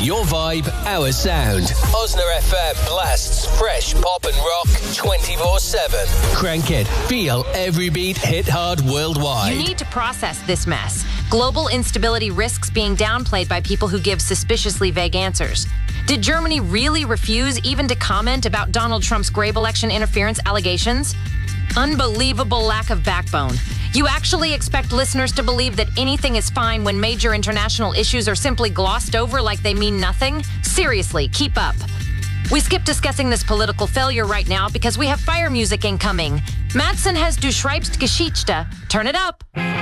Your vibe, our sound. Osner FM blasts fresh pop and rock 24/7. Crank it. Feel every beat hit hard worldwide. You need to process this mess. Global instability risks being downplayed by people who give suspiciously vague answers. Did Germany really refuse even to comment about Donald Trump's grave election interference allegations? Unbelievable lack of backbone. You actually expect listeners to believe that anything is fine when major international issues are simply glossed over like they mean nothing? Seriously, keep up. We skip discussing this political failure right now because we have fire music incoming. Madsen has Du schreibst Geschichte. Turn it up.